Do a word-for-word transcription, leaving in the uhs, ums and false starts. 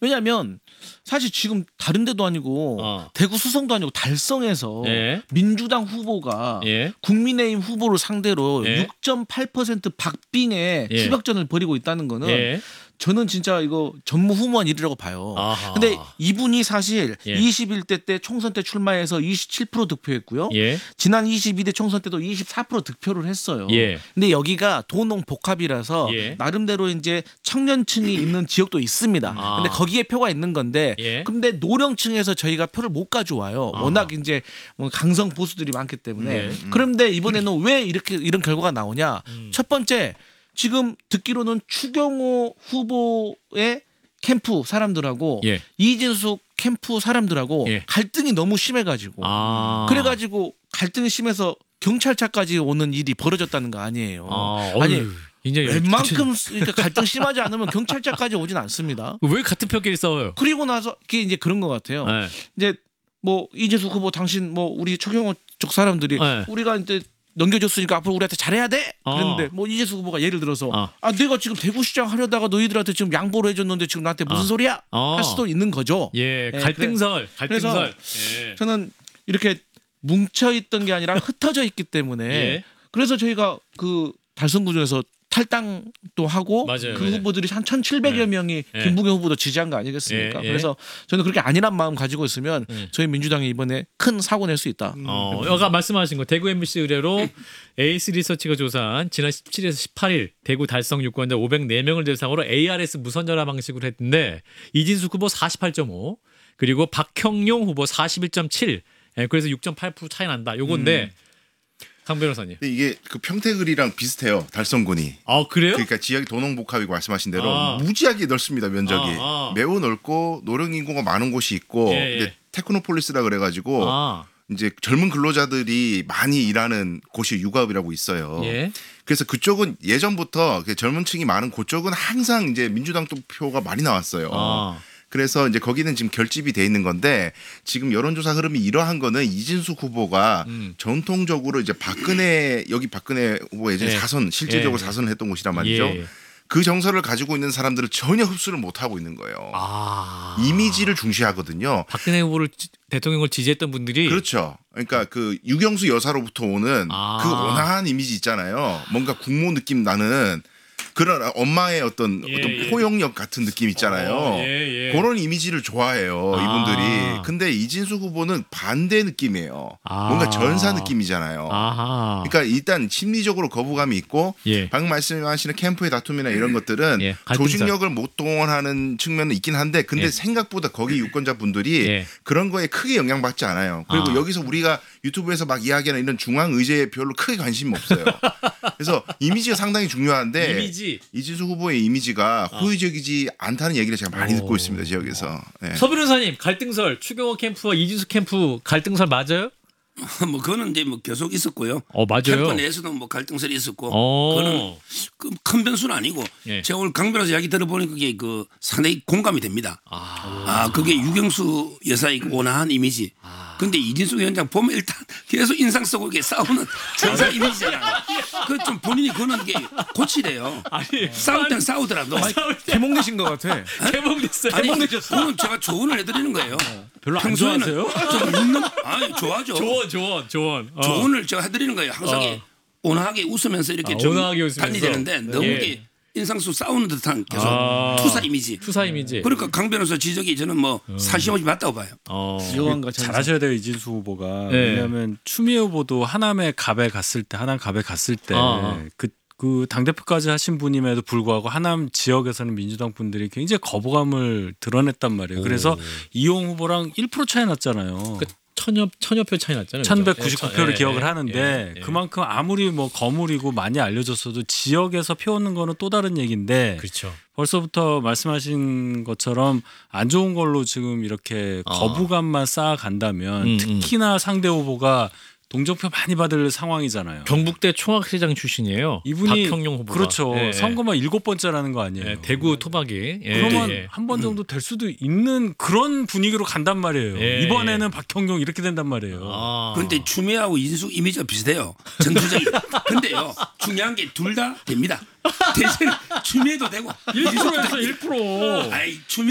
왜냐하면 사실 지금 다른 데도 아니고 어. 대구 수성도 아니고 달성에서 예. 민주당 후보가 예. 국민의힘 후보를 상대로 예. 육 점 팔 퍼센트 박빙의 예. 추격전을 벌이고 있다는 거는 예. 저는 진짜 이거 전무후무한 일이라고 봐요. 아하. 근데 이분이 사실 예. 이십일 대 때 총선 때 출마해서 이십칠 퍼센트 득표했고요. 예. 지난 이십이 대 총선 때도 이십사 퍼센트 득표를 했어요. 예. 근데 여기가 도농 복합이라서 예. 나름대로 이제 청년층이 있는 지역도 있습니다. 아. 근데 거기에 표가 있는 건데 예. 근데 노령층에서 저희가 표를 못 가져와요. 아. 워낙 이제 뭐 강성 보수들이 많기 때문에. 네. 그런데 이번에는 왜 이렇게 이런 결과가 나오냐? 음. 첫 번째 지금 듣기로는 추경호 후보의 캠프 사람들하고 예. 이진숙 캠프 사람들하고 예. 갈등이 너무 심해가지고 아. 그래가지고 갈등이 심해서 경찰차까지 오는 일이 벌어졌다는 거 아니에요. 아, 아니 어휴, 굉장히 웬만큼 이렇게 갈등 심하지 않으면 경찰차까지 오진 않습니다. 왜 같은 편끼리 싸워요? 그리고 나서 그게 이제 그런 것 같아요. 네. 이제 뭐 이재숙 후보 당신 뭐 우리 추경호 쪽 사람들이 네. 우리가 이제 넘겨줬으니까 앞으로 우리한테 잘해야 돼. 그랬는데 어. 뭐 이재숙 후보가 예를 들어서 어. 아 내가 지금 대구시장 하려다가 너희들한테 지금 양보를 해줬는데 지금 나한테 무슨 어. 소리야? 어. 할 수도 있는 거죠. 예, 예, 갈등설, 갈등설. 그래서 예. 저는 이렇게 뭉쳐있던 게 아니라 흩어져 있기 때문에 예. 그래서 저희가 그 달성구조에서 탈당도 하고 맞아요, 그 맞아요. 후보들이 한 천칠백여 예. 명이 예. 김부겸 후보도 지지한 거 아니겠습니까? 예, 예. 그래서 저는 그렇게 안일한 마음 가지고 있으면 음. 저희 민주당이 이번에 큰 사고 낼 수 있다. 어, 아까 말씀하신 거 대구 엠비씨 의뢰로 에이스 리서치가 조사한 지난 십칠일에서 십팔일 대구 달성 유권자 오백사 명을 대상으로 에이알에스 무선전화 방식으로 했는데 이진숙 후보 사십팔 점 오 그리고 박형용 후보 사십일 점 칠 예, 그래서 육 점 팔 퍼센트 차이 난다. 요건데 음. 강 변호사님. 근데 이게 그 평택을이랑 비슷해요. 달성군이. 아 그래요? 그러니까 지역이 도농복합이고 말씀하신 대로 아. 무지하게 넓습니다. 면적이. 아, 아. 매우 넓고 노령 인구가 많은 곳이 있고 예, 예. 근데 테크노폴리스라 그래가지고 아, 이제 젊은 근로자들이 많이 일하는 곳이 유가업이라고 있어요. 예. 그래서 그쪽은 예전부터 젊은 층이 많은 그쪽은 항상 이제 민주당 투표가 많이 나왔어요. 아. 그래서 이제 거기는 지금 결집이 돼 있는 건데 지금 여론조사 흐름이 이러한 거는 이진숙 후보가 음. 전통적으로 이제 박근혜 여기 박근혜 후보가 예전에 예. 사선 실질적으로 예. 사선을 했던 곳이란 말이죠. 예. 그 정서를 가지고 있는 사람들을 전혀 흡수를 못 하고 있는 거예요. 아. 이미지를 중시하거든요. 박근혜 후보를 지- 대통령을 지지했던 분들이 그렇죠. 그러니까 그 유경수 여사로부터 오는 아. 그 온화한 이미지 있잖아요. 뭔가 국모 느낌 나는 그런 엄마의 어떤 예, 어떤 예. 포용력 같은 느낌 있잖아요. 어, 예, 예. 그런 이미지를 좋아해요, 아. 이분들이. 근데 이진숙 후보는 반대 느낌이에요. 아. 뭔가 전사 느낌이잖아요. 아하. 그러니까 일단 심리적으로 거부감이 있고 예. 방금 말씀하시는 캠프의 다툼이나 이런 것들은 예, 갈등설. 조직력을 못 동원하는 측면은 있긴 한데 근데 예. 생각보다 거기 유권자분들이 예. 그런 거에 크게 영향받지 않아요. 그리고 아. 여기서 우리가 유튜브에서 막 이야기하는 이런 중앙 의제에 별로 크게 관심이 없어요. 그래서 이미지가 상당히 중요한데 이미지. 이진숙 후보의 이미지가 호의적이지 않다는 얘기를 제가 많이 오. 듣고 있습니다. 지역에서. 네. 서 변호사님 갈등설 추경호 캠프와 이진숙 캠프 갈등설 맞아요? 뭐 그거는 이제 뭐 계속 있었고요. 어 맞아요. 캠프 내에서도 뭐 갈등설이 있었고 어. 그거는 그 큰 변수는 아니고 예. 제가 오늘 강 변호사 이야기 들어보니 그게 그 상당히 공감이 됩니다. 아. 아 그게 유경수 여사의 그 온화한 이미지. 근데 이진숙 위원장 보면 일단 계속 인상 쓰고 이게 싸우는 전사 이미지잖아요. 그 좀 본인이 그거는 게 고치래요. 아니 싸울 땐 싸우더라도. 싸울 때 개몽되신 것 같아. 개봉됐어요. 아니 그건 제가 조언을 해드리는 거예요. 별로 안 평소에는 좋아하세요? 좀 있는 아니 좋아하죠. 조언 조언 조언. 어. 조언을 제가 해드리는 거예요. 항상 어. 온화하게 웃으면서 이렇게 아, 좀 온화하게 웃으면서. 달리 되는데 너무 예. 이게 인상수 싸우는 듯한 계속 아. 투사 이미지. 투사 이미지. 그러니까 강 변호사 지적이 저는 뭐 사실없이 맞다고 봐요. 어. 여왕과 전사. 잘하셔야 돼요 이진수 후보가. 네. 왜냐하면 추미애 후보도 하남에 갑에 갔을 때 하남 갑에 갔을 때 아. 그 그 당대표까지 하신 분임에도 불구하고 하남 지역에서는 민주당 분들이 굉장히 거부감을 드러냈단 말이에요. 그래서 이용 후보랑 일 퍼센트 차이 났잖아요. 그 천여 천여 표 차이 났잖아요. 천백구십구 표를 예, 기억을 예, 하는데 예, 예. 그만큼 아무리 뭐 거물이고 많이 알려졌어도 지역에서 표 얻는 거는 또 다른 얘기인데 그렇죠. 벌써부터 말씀하신 것처럼 안 좋은 걸로 지금 이렇게 어. 거부감만 쌓아간다면 음, 특히나 상대 후보가 동정표 많이 받을 상황이잖아요. 경북대 총학시장 출신이에요. 이분이 박형용 후보가. 그렇죠. 예, 예. 선거만 일곱 번째라는 거 아니에요. 예, 대구 토박이. 예, 그러면 예. 한 번 정도 될 수도 있는 그런 분위기로 간단 말이에요. 예. 이번에는 박형용 이렇게 된단 말이에요. 아. 그런데 추미애하고 이진숙 이미지가 비슷해요. 전투적인. 근데요 중요한 게 둘 다 됩니다. 대신 추미애도 되고 일 퍼센트에서 일 퍼센트. 아이 추미